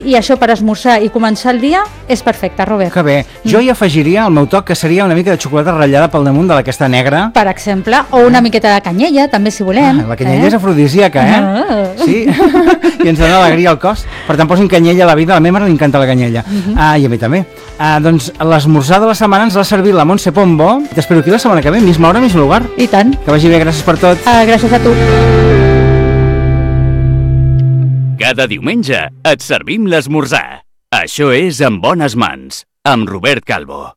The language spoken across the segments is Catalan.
I això per esmorzar i començar el dia és perfecte, Robert. Que bé. Jo hi afegiria el meu toc, que seria una mica de xocolata ratllada pel damunt de aquesta negra. Per exemple, o una miqueta de canyella, també, si volem. La canyella és afrodisíaca, Sí, i ens dona alegria al cos. Per tant, posin canyella a la vida. A la meva mare li encanta la canyella. I a mi també. Doncs l'esmorzar de la setmana ens l'ha servit la Montse Pombo. T'espero aquí la setmana que ve, misma hora, mismo lugar. I tant. Que vagi bé, gràcies per tot. Gràcies a tu. Cada diumenge et servim l'esmorzar. Això és En bones mans, amb Robert Calvo.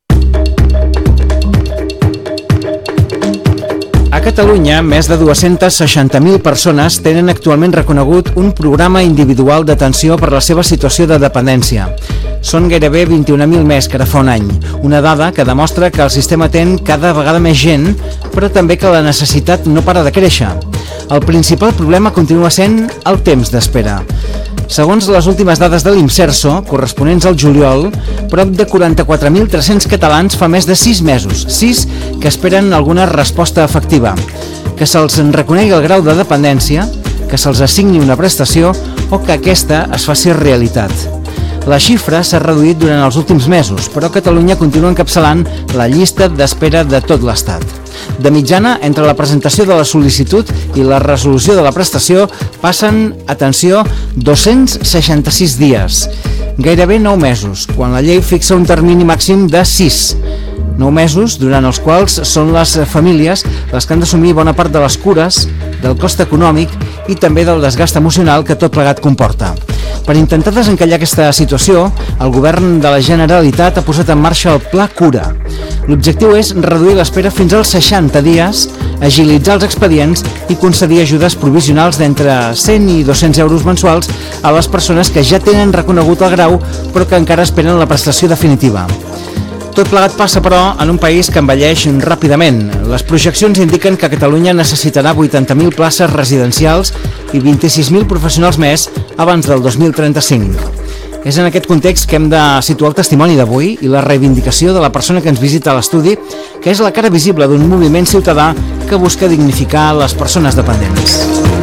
A Catalunya, més de 260.000 persones tenen actualment reconegut un programa individual d'atenció per la seva situació de dependència. Són gairebé 21.000 més que ara fa un any, una dada que demostra que el sistema atén cada vegada més gent, però també que la necessitat no para de créixer. El principal problema continua sent el temps d'espera. Segons les últimes dades de l'Imserso, corresponents al juliol, prop de 44.300 catalans fa més de 6 mesos, 6 que esperen alguna resposta efectiva, que se'ls reconegui el grau de dependència, que se'ls assigni una prestació o que aquesta es faci realitat. La xifra s'ha reduït durant els últims mesos, però Catalunya continua encapçalant la llista d'espera de tot l'Estat. De mitjana, entre la presentació de la sol·licitud i la resolució de la prestació passen, atenció, 266 dies, gairebé 9 mesos, quan la llei fixa un termini màxim de 6. 9 mesos durant els quals són les famílies les que han d'assumir bona part de les cures, del cost econòmic i també del desgast emocional que tot plegat comporta. Per intentar desencallar aquesta situació, el govern de la Generalitat ha posat en marxa el Pla Cura. L'objectiu és reduir l'espera fins als 60 dies, agilitzar els expedients i concedir ajudes provisionals d'entre 100 i 200 euros mensuals a les persones que ja tenen reconegut el grau però que encara esperen la prestació definitiva. Tot plegat passa, però, en un país que envelleix ràpidament. Les projeccions indiquen que Catalunya necessitarà 80.000 places residencials i 26.000 professionals més abans del 2035. És en aquest context que hem de situar el testimoni d'avui i la reivindicació de la persona que ens visita a l'estudi, que és la cara visible d'un moviment ciutadà que busca dignificar les persones dependents.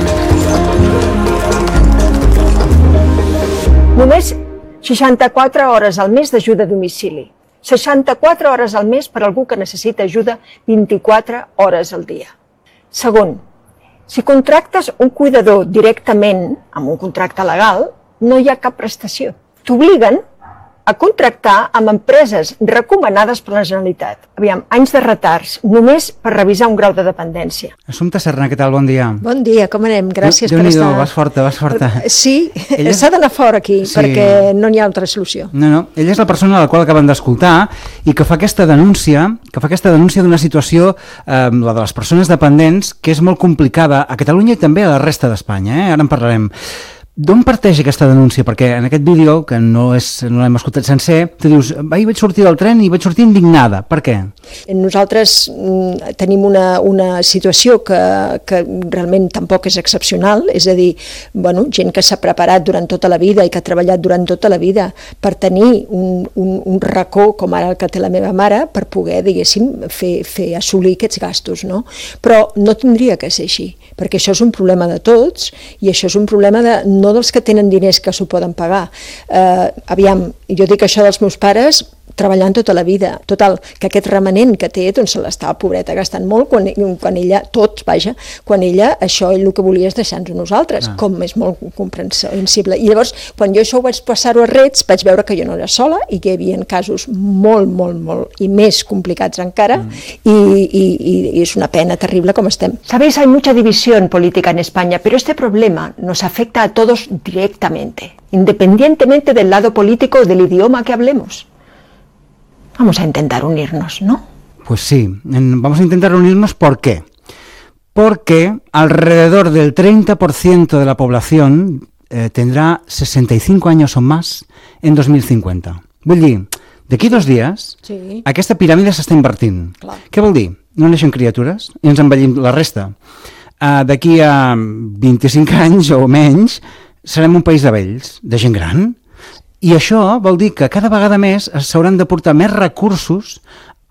Només 64 hores al mes d'ajuda a domicili. 64 hores al mes per a algú que necessita ajuda 24 hores al dia. Segon, si contractes un cuidador directament amb un contracte legal, no hi ha cap prestació. T'obliguen a contractar amb empreses recomanades per la Generalitat. Aviam, anys de retards, només per revisar un grau de dependència. Assumpta Serna, què tal? Bon dia. Bon dia, com anem? Gràcies per estar... Déu-n'hi-do, vas forta. Sí, s'ha d'anar fora aquí, perquè no n'hi ha altra solució. No, ella és la persona a la qual acabem d'escoltar i que fa aquesta denúncia d'una situació, la de les persones dependents, que és molt complicada a Catalunya i també a la resta d'Espanya, ara en parlarem. D'on parteix aquesta denúncia? Perquè en aquest vídeo, que no l'hem escoltat sencer, tu dius, vaig sortir del tren i vaig sortir indignada. Per què? Nosaltres tenim una situació que realment tampoc és excepcional, és a dir, gent que s'ha preparat durant tota la vida i que ha treballat durant tota la vida per tenir un racó, com ara el que té la meva mare, per poder, diguéssim, fer assolir aquests gastos, no? Però no tindria que ser així, perquè això és un problema de tots i això és un problema no dels que tenen diners que s'ho poden pagar. Aviam, jo dic això dels meus pares treballant tota la vida. Total, que aquest remanent que té, doncs se l'està, pobreta, gastant molt quan ella, quan ella, això el que volia és deixar-nos a nosaltres, com és molt comprensible. I llavors, quan jo això ho vaig passar-ho a Rets, vaig veure que jo no era sola i que hi havia casos molt i més complicats encara i és una pena terrible com estem. Sabéis, hay mucha división política en España, pero este problema nos afecta a todos directamente, independientemente del lado político o del idioma que hablemos. Vamos a intentar unirnos, ¿no? Pues sí, vamos a intentar unirnos. ¿Por qué? Porque alrededor del 30% de la población tendrà 65 años o más en 2050. Vull dir, d'aquí 2 dies, aquesta piràmide s'està invertint. Clar. Què vol dir? No neixen criatures i ens envellim la resta. D'aquí a 25 anys o menys serem un país de vells, de gent gran. I això vol dir que cada vegada més s'hauran de portar més recursos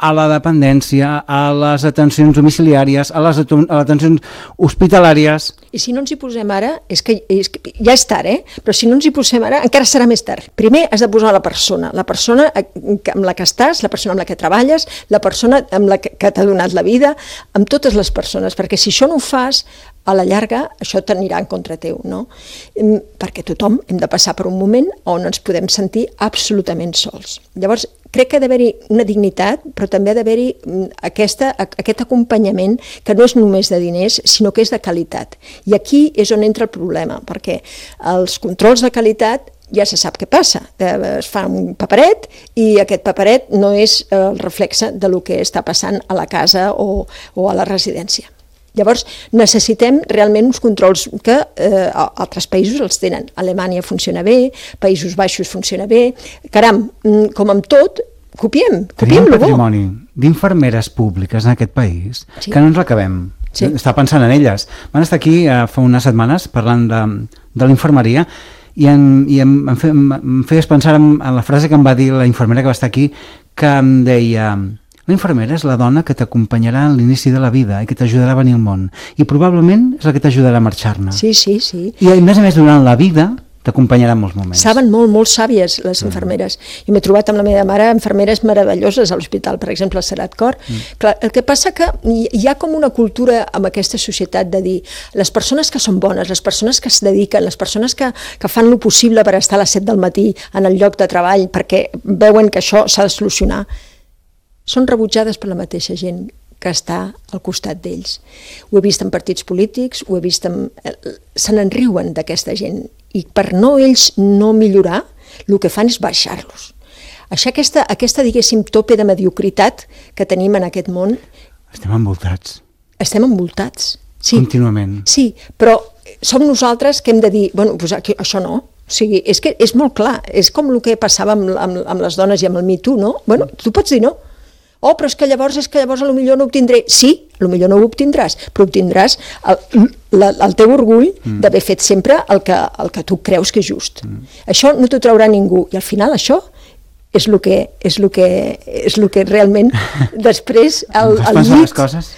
a la dependència, a les atencions domiciliàries, a les atencions hospitalàries. I si no ens hi posem ara, és que ja és tard, però si no ens hi posem ara, encara serà més tard. Primer has de posar la persona amb la que estàs, la persona amb la que treballes, la persona amb la que t'ha donat la vida, amb totes les persones, perquè si això no ho fas, a la llarga això t'anirà en contra teu, no? Perquè tothom hem de passar per un moment on ens podem sentir absolutament sols. Llavors, crec que ha d'haver-hi una dignitat, però també ha d'haver-hi aquest acompanyament que no és només de diners, sinó que és de qualitat. I aquí és on entra el problema, perquè els controls de qualitat ja se sap què passa. Es fa un paperet i aquest paperet no és el reflexe del que està passant a la casa o a la residència. Llavors, necessitem realment uns controls que altres països els tenen. Alemanya funciona bé, Països Baixos funciona bé. Caram, com amb tot, copiem-lo. Tenim un patrimoni d'infermeres públiques en aquest país que no ens l'acabem. Sí. Està pensant en elles. Van estar aquí fa unes setmanes parlant de l'infermeria i em feies pensar en la frase que em va dir la infermera que va estar aquí, que em deia: la infermera és la dona que t'acompanyarà en l'inici de la vida i que t'ajudarà a venir al món. I probablement és la que t'ajudarà a marxar-ne. Sí. I a més durant la vida t'acompanyarà en molts moments. Saben molt sàvies les infermeres. I m'he trobat amb la meva mare infermeres meravelloses a l'hospital, per exemple, al Serrat Cor. Clar, el que passa que hi ha com una cultura amb aquesta societat de dir les persones que són bones, les persones que es dediquen, les persones que fan lo possible per estar a les 7 del matí en el lloc de treball perquè veuen que això s'ha de solucionar, són rebutjades per la mateixa gent que està al costat d'ells. Ho he vist en partits polítics, se n'enriuen d'aquesta gent i per ells no millorar, el que fan és baixar-los. Aquesta diguéssim, tope de mediocritat que tenim en aquest món... Estem envoltats. Sí. Contínuament. Sí, però som nosaltres que hem de dir, bueno, doncs això no. O sigui, és que és molt clar, és com el que passava amb les dones i amb el Me Too, no? Bueno, tu pots dir no. Oh, però és que llavors potser no ho obtindré. Sí, potser no ho obtindràs, però obtindràs el teu orgull d'haver fet sempre el que tu creus que és just. Això no t'ho traurà ningú. I al final això és el que realment després al llit,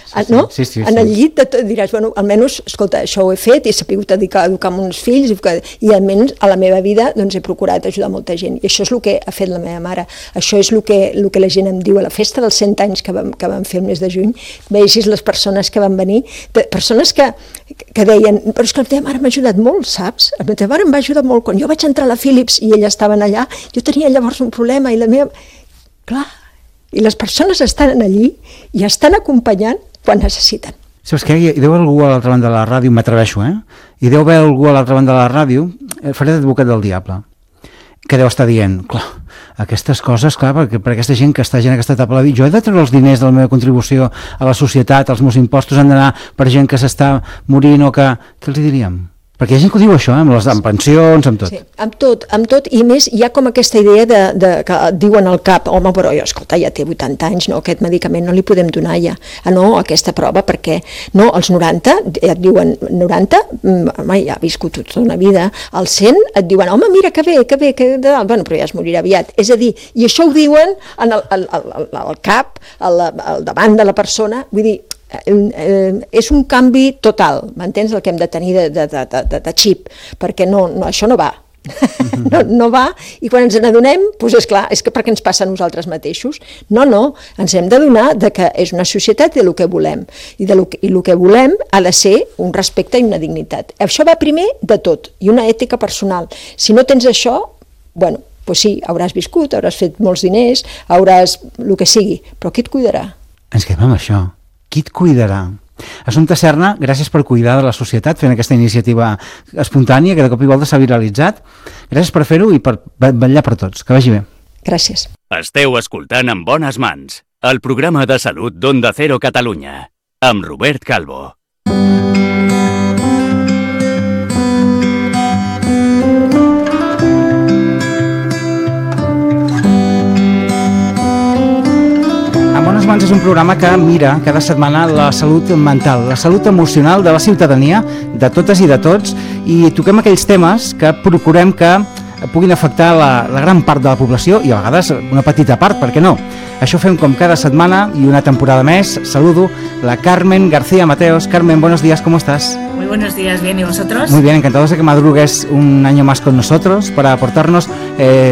en el llit diràs, bueno, almenys, escolta, això ho he fet, he sabut educar uns fills i almenys a la meva vida doncs he procurat ajudar molta gent. I això és el que ha fet la meva mare. Això és el que la gent em diu a la festa dels 100 anys que vam fer el mes de juny. Vegis les persones que van venir, persones que deien, però és que la teva mare m'ha ajudat molt, saps? La teva mare em va ajudar molt. Quan jo vaig entrar a la Philips i elles estaven allà, jo tenia llavors un problema i la meva... Clar, i les persones estan allí i estan acompanyant quan necessiten. Saps què? Hi deu haver algú a l'altra banda de la ràdio, m'atreveixo, hi deu haver algú a l'altra banda de la ràdio, faré d'advocat del diable, que deu estar dient, clar, aquestes coses, clar, perquè per aquesta gent que està en aquesta etapa de la vida, jo he de treure els diners de la meva contribució a la societat, els meus impostos han d'anar per gent que s'està morint o que... Què els diríem? Perquè hi ha gent que ho diu això, amb pensions, amb tot. Sí, amb tot, i més hi ha com aquesta idea que diuen al cap, home, però jo, escolta, ja té 80 anys, no, aquest medicament no li podem donar ja, no, aquesta prova, perquè no, als 90, ja et diuen 90, home, ja ha viscut tota una vida, als 100 et diuen, home, mira, que bé, bueno, però ja es morirà aviat, és a dir, i això ho diuen al cap, al davant de la persona, vull dir, és un canvi total, m'entens el que hem de tenir de xip, perquè això no va. No va, i quan ens n'adonem, doncs esclar, és que perquè ens passa a nosaltres mateixos. No, ens hem d'adonar que és una societat i el que volem. I el que volem ha de ser un respecte i una dignitat. Això va primer de tot, i una ètica personal. Si no tens això, bueno, doncs sí, hauràs viscut, hauràs fet molts diners, hauràs el que sigui, però qui et cuidarà? Ens quedem amb això. Qui et cuidarà? Assumpta Serna, gràcies per cuidar de la societat fent aquesta iniciativa espontània que de cop i volta s'ha viralitzat. Gràcies per fer-ho i per vetllar per tots. Que vagi bé. Gràcies. Esteu escoltant En Bones Mans, el programa de salut d'Onda Cero Catalunya, amb Robert Calvo. Bones Mans és un programa que mira cada setmana la salut mental, la salut emocional de la ciutadania, de totes i de tots, i toquem aquells temes que procurem que puguin afectar la gran part de la població i a vegades una petita part, per què no? Això fem com cada setmana y una temporada més. Saludo la Carmen García Mateos. Carmen, buenos días, ¿cómo estás? Muy buenos días, bien, ¿y vosotros? Muy bien, encantados de que madrugues un año más con nosotros para aportarnos